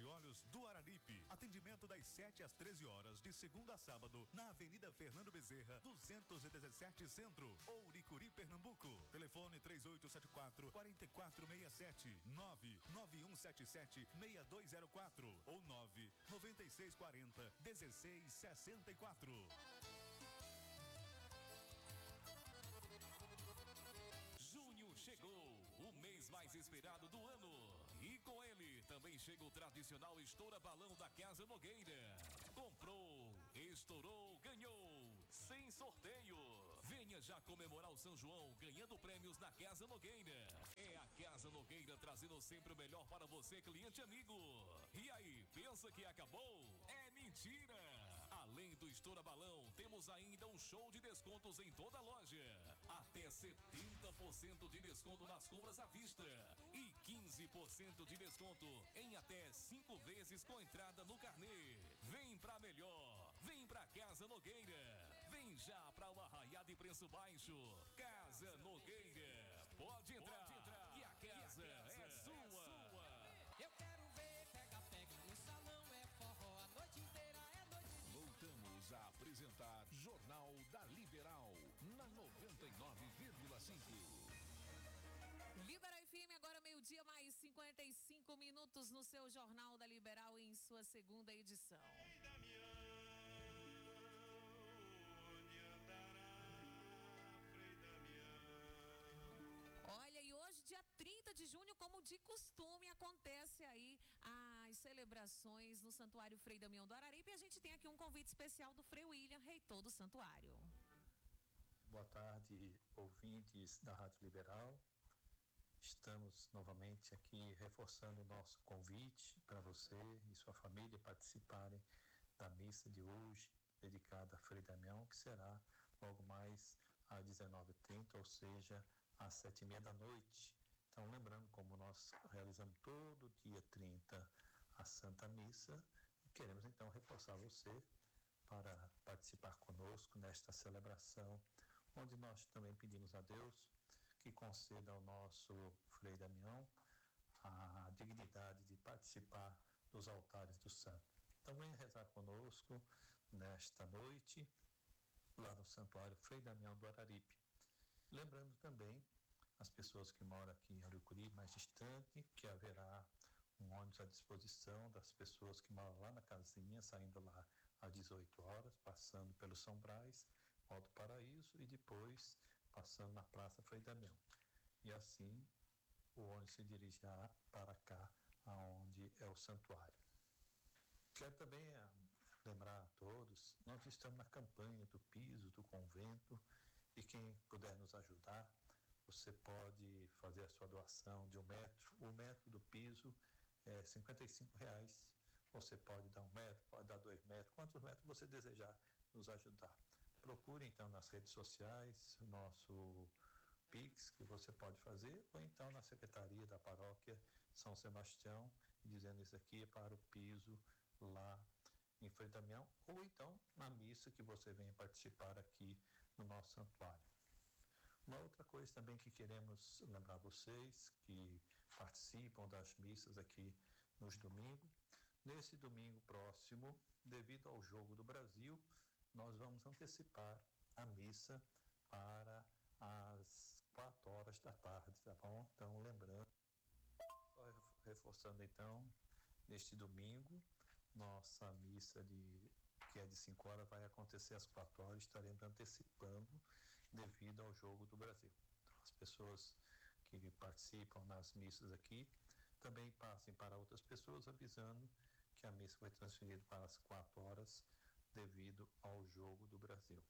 Óleos do Araripe. Atendimento das 7 às 13 horas, de segunda a sábado, na Avenida Fernando Bezerra, 217 Centro, Ouricuri, Pernambuco. Telefone 3874-4467, 99177-6204 ou 99640-1664. Junho chegou, o mês mais esperado do ano. E com ele também chega o tradicional Estoura Balão da Casa Nogueira. Comprou, estourou, ganhou, sem sorteio. Venha já comemorar o São João ganhando prêmios na Casa Nogueira. É a Casa Nogueira trazendo sempre o melhor para você, cliente amigo. E aí, pensa que acabou? É mentira! Além do Estoura Balão, temos ainda um show de descontos em toda a loja. Até 70% de desconto nas compras à vista e 15% de desconto em até 5 vezes com entrada no carnê. Vem pra melhor, vem pra Casa Nogueira, vem já pra o arraiá de preço baixo. Casa Nogueira, pode entrar, que a casa é sua. Eu quero ver pega-pega no salão, é forró, a noite inteira é noite. Voltamos a apresentar Jornal da Liberal, na 99,5. Liberal FM, agora meio-dia, mais 55 minutos no seu Jornal da Liberal em sua segunda edição. Olha, e hoje, dia 30 de junho, como de costume, acontece aí as celebrações no Santuário Frei Damião do Araripe. E a gente tem aqui um convite especial do Frei William, reitor do santuário. Boa tarde, ouvintes da Rádio Liberal. Estamos novamente aqui reforçando o nosso convite para você e sua família participarem da missa de hoje, dedicada a Frei Damião, que será logo mais às 19h30, ou seja, às 7h30 da noite. Então, lembrando como nós realizamos todo dia 30 a Santa Missa, queremos então reforçar você para participar conosco nesta celebração, onde nós também pedimos a Deus que conceda ao nosso Frei Damião a dignidade de participar dos altares do santo. Então venha rezar conosco nesta noite, lá no Santuário Frei Damião do Araripe. Lembrando também as pessoas que moram aqui em Ouricuri, mais distante, que haverá um ônibus à disposição das pessoas que moram lá na casinha, saindo lá às 18 horas, passando pelo São Brás, Alto Paraíso e depois passando na Praça Frei Damião. E assim o ônibus se dirigirá para cá, aonde é o santuário. Quero também lembrar a todos, nós estamos na campanha do piso do convento e quem puder nos ajudar, você pode fazer a sua doação de 1 metro. O metro do piso é R$55. Você pode dar 1 metro, pode dar 2 metros, quantos metros você desejar nos ajudar. Procure então nas redes sociais o nosso Pix, que você pode fazer, ou então na Secretaria da Paróquia São Sebastião, dizendo isso aqui é para o piso lá em Frei Damião, ou então na missa que você venha participar aqui no nosso santuário. Uma outra coisa também que queremos lembrar vocês que participam das missas aqui nos domingos, nesse domingo próximo, devido ao Jogo do Brasil, nós vamos antecipar a missa para as 4 horas da tarde, tá bom? Então, lembrando, só reforçando então, neste domingo, nossa missa que é de 5 horas vai acontecer às 4 horas, estaremos antecipando devido ao Jogo do Brasil. Então, as pessoas que participam nas missas aqui também passem para outras pessoas avisando que a missa foi transferida para as 4 horas devido ao Jogo do Brasil.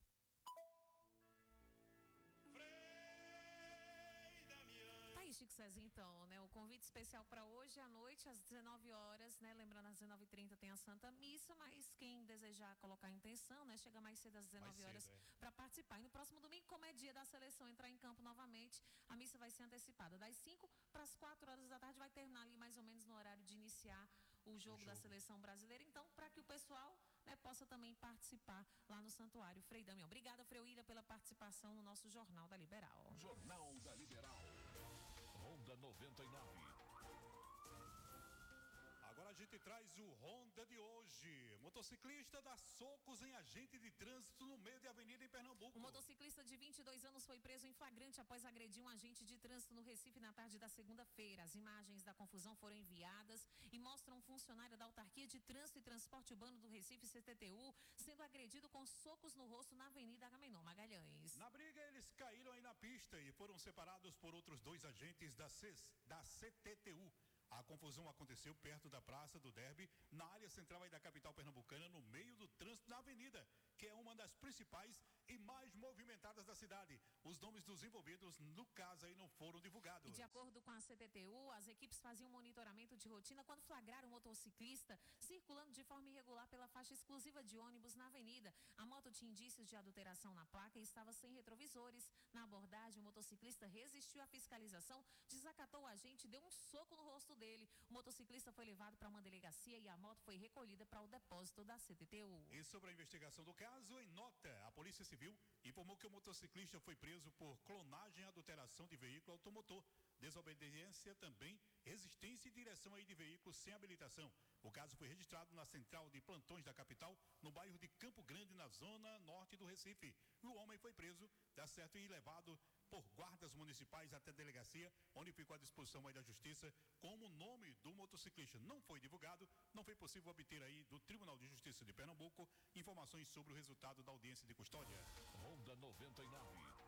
Tá aí, Chico Cezinho, então, né? O convite especial para hoje à noite, às 19 horas, né? Lembrando, às 19h30 tem a Santa Missa, mas quem desejar colocar a intenção, né? Chega mais cedo às 19 horas para participar. E no próximo domingo, como é dia da seleção entrar em campo novamente, a missa vai ser antecipada. Das 5 para as 4 horas da tarde, vai terminar ali mais ou menos no horário de iniciar o jogo da seleção brasileira. Então, para que o pessoal, né, possa também participar lá no Santuário Frei Damião. Obrigada, Frei William, pela participação no nosso Jornal da Liberal. Jornal da Liberal. Onda 99. Agora a gente gente traz o Ronda de hoje. Motociclista dá socos em agente de trânsito no meio de avenida em Pernambuco. O motociclista de 22 anos foi preso em flagrante após agredir um agente de trânsito no Recife na tarde da segunda-feira. As imagens da confusão foram enviadas e mostram um funcionário da Autarquia de Trânsito e Transporte Urbano do Recife, CTTU, sendo agredido com socos no rosto na Avenida Agamenon Magalhães. Na briga, eles caíram aí na pista e foram separados por outros 2 agentes da CTTU. A confusão aconteceu perto da Praça do Derby, na área central aí da capital pernambucana, no meio do trânsito da avenida, que é uma das principais e mais movimentadas da cidade. Os nomes dos envolvidos, no caso aí, não foram divulgados. E de acordo com a CTTU, as equipes faziam monitoramento de rotina quando flagraram o motociclista circulando de forma irregular pela faixa exclusiva de ônibus na avenida. A moto tinha indícios de adulteração na placa e estava sem retrovisores. Na abordagem, o motociclista resistiu à fiscalização, desacatou o agente e deu um soco no rosto dele. O motociclista foi levado para uma delegacia e a moto foi recolhida para o depósito da CTTU. E sobre a investigação do caso, em nota, a Polícia Civil informou que o motociclista foi preso por clonagem e adulteração de veículo automotor, desobediência também, resistência e direção aí de veículos sem habilitação. O caso foi registrado na central de plantões da capital, no bairro de Campo Grande, na zona norte do Recife. E o homem foi preso, dá certo, e levado por guardas municipais até a delegacia, onde ficou à disposição aí da justiça. Como o nome do motociclista não foi divulgado, não foi possível obter aí do Tribunal de Justiça de Pernambuco informações sobre o resultado da audiência de custódia. Ronda 99.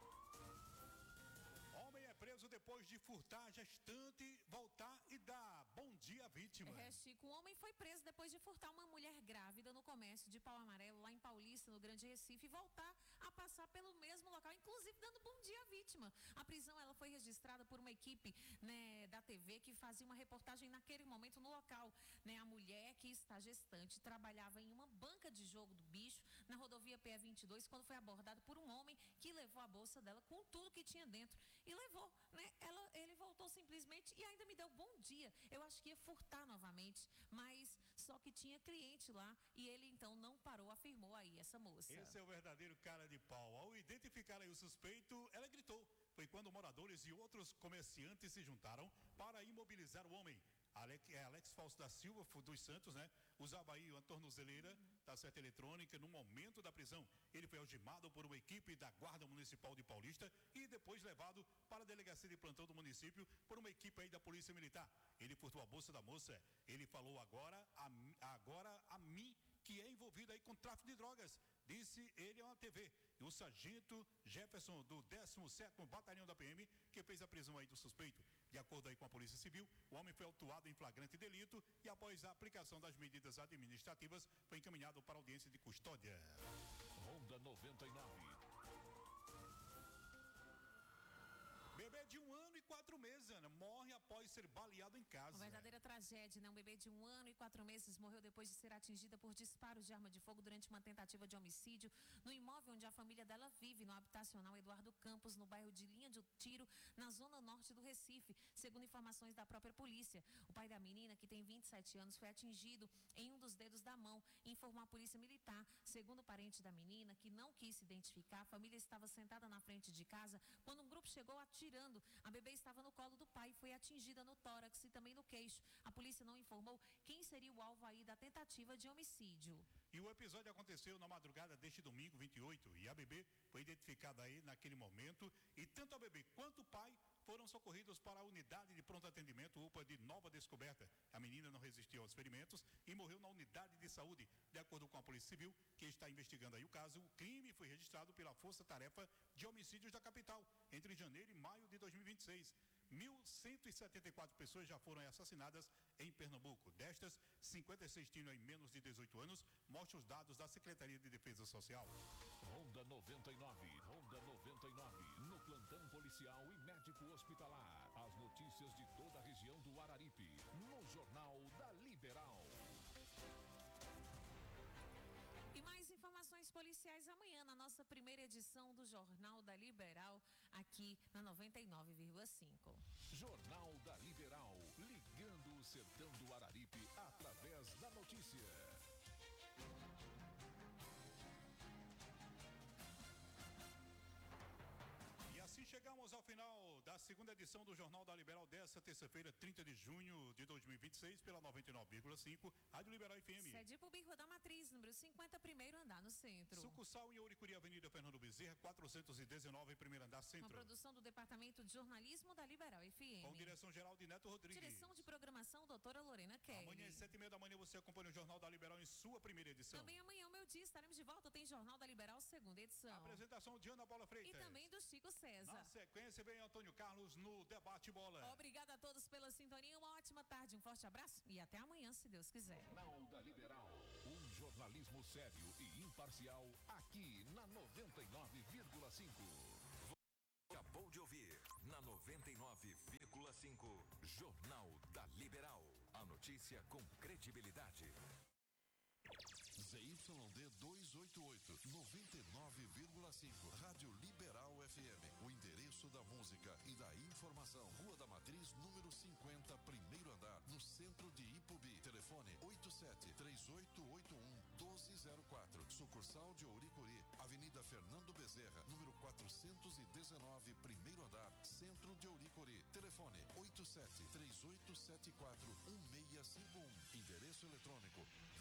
Homem é preso depois de furtar gestante, voltar e dar bom dia à vítima. Chico, o homem foi preso depois de furtar uma mulher grávida no comércio de Pau Amarelo, lá em Paulista, no Grande Recife, e voltar a passar pelo mesmo local, inclusive dando bom dia à vítima. A prisão ela foi registrada por uma equipe, né, da TV que fazia uma reportagem naquele momento no local. Né, a mulher que está gestante trabalhava em uma banca de jogo do bicho na rodovia PE 22 quando foi abordada por um homem que levou a bolsa dela com tudo que tinha dentro. E levou, né? Ele voltou simplesmente e ainda me deu bom dia. Eu acho que ia furtar novamente, mas só que tinha cliente lá e ele então não parou, afirmou aí essa moça. Esse é o verdadeiro cara de pau. Ao identificar aí o suspeito, ela gritou. Foi quando moradores e outros comerciantes se juntaram para imobilizar o homem. Alex Fausto da Silva dos Santos, né? Usava aí uma tornozeleira, tá certo, eletrônica. No momento da prisão, ele foi algemado por uma equipe da Guarda Municipal de Paulista e depois levado para a delegacia de plantão do município por uma equipe aí da Polícia Militar. Ele furtou a bolsa da moça. Ele falou agora a mim que é envolvido aí com tráfico de drogas, disse ele a uma TV. E o sargento Jefferson, do 17º Batalhão da PM, que fez a prisão aí do suspeito. De acordo aí com a Polícia Civil, o homem foi autuado em flagrante delito e após a aplicação das medidas administrativas, foi encaminhado para audiência de custódia. Ronda 99. Bebê de 1 ano e 4 meses, Ana, morre após ser baleado em casa. Uma verdadeira tragédia, né? Um bebê de 1 ano e 4 meses morreu depois de ser atingida por disparos de arma de fogo durante uma tentativa de homicídio no imóvel onde a família dela vive, no habitacional Eduardo Campos, no bairro de Linha de Tiro, na zona norte do Recife, segundo informações da própria polícia. O pai da menina, que tem 27 anos, foi atingido em um dos dedos da mão, informou a polícia militar. Segundo o parente da menina, que não quis se identificar, a família estava sentada na frente de casa quando um grupo chegou atirando. A bebê estava no colo do pai e foi atingida no tórax e também no queixo. A polícia não informou quem seria o alvo aí da tentativa de homicídio. E o episódio aconteceu na madrugada deste domingo 28 e a bebê foi identificada aí naquele momento e tanto a bebê quanto o pai foram socorridos para a unidade de pronto atendimento UPA de Nova Descoberta. A menina não resistiu aos ferimentos e morreu na unidade de saúde. De acordo com a Polícia Civil, que está investigando aí o caso, o crime foi registrado pela Força Tarefa de Homicídios da capital entre janeiro e maio de 2026. 1.174 pessoas já foram assassinadas em Pernambuco. Destas, 56 tinham em menos de 18 anos, mostram os dados da Secretaria de Defesa Social. Ronda 99. Ronda 99. No plantão policial e médico hospitalar. As notícias de toda a região do Araripe. No Jornal da Liberal. E mais informações policiais amanhã na nossa primeira edição do Jornal da Liberal, aqui na 99,5. Jornal da Liberal, ligando o sertão do Araripe através da notícia. E assim chegamos ao final da segunda edição do Jornal da Liberal dessa terça-feira, 30 de junho de 2026, pela 99,5. 99,5, Rádio Liberal FM. Sede Público da Matriz, número 50, primeiro andar no centro. Sucursal em Ouricuri, Avenida Fernando Bezerra, 419, primeiro andar, centro. Uma produção do Departamento de Jornalismo da Liberal FM. Com direção geral de Neto Rodrigues. Direção de programação, doutora Lorena Kelly. Amanhã às 7h30 da manhã você acompanha o Jornal da Liberal em sua primeira edição. Também amanhã, meu dia, estaremos de volta. Tem Jornal da Liberal, segunda edição. Apresentação de Ana Paula Freitas. E também do Chico César. Na sequência vem Antônio Carlos no Debate Bola. Obrigada a todos pela sintonia. Uma ótima tarde, um forte abraço e até amanhã, se Deus quiser. Jornal da Liberal. Um jornalismo sério e imparcial aqui na 99,5. Acabou de ouvir na 99,5 Jornal da Liberal. A notícia com credibilidade. ZYD 288, 99,5. Rádio Liberal FM. O endereço da música e da informação. Rua da Matriz, número 50, primeiro andar, no centro de Ipubi. Telefone 87-3881-1204. Sucursal de Ouricuri. Avenida Fernando Bezerra, número 419, primeiro andar, centro de Ouricuri. Telefone 87-3874-1651. Endereço eletrônico